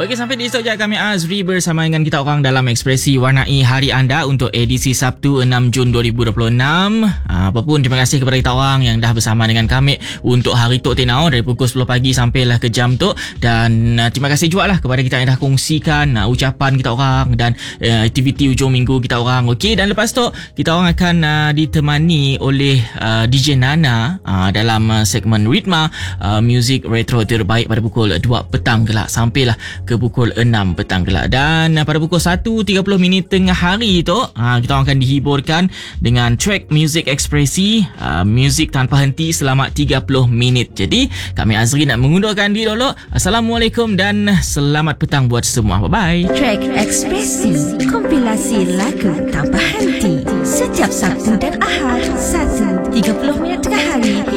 Okey, sampai di esok je kami Azri bersama dengan kita orang dalam Ekspresi Warnai Hari Anda untuk edisi Sabtu 6 Jun 2026. Apapun, terima kasih kepada kita orang yang dah bersama dengan kami untuk hari Tok Tenau dari pukul 10 pagi sampailah ke jam tu. Dan terima kasih juga lah kepada kita yang dah kongsikan ucapan kita orang dan aktiviti hujung minggu kita orang. Okey, dan lepas tu kita orang akan ditemani oleh DJ Nana dalam segmen Ritma Music Retro terbaik pada pukul 2 petang kelak sampailah ke pukul 6 petang kelak. Dan pada pukul 1.30 tengah hari tu kita orang akan dihiburkan dengan track Music Ekspresi, muzik tanpa henti selama 30 minit. Jadi kami Azri nak mengundurkan diri dulu. Assalamualaikum dan selamat petang buat semua. Bye bye. Track Ekspresi, kompilasi lagu tanpa henti setiap Sabtu dan Ahad 1.30 minit tengah hari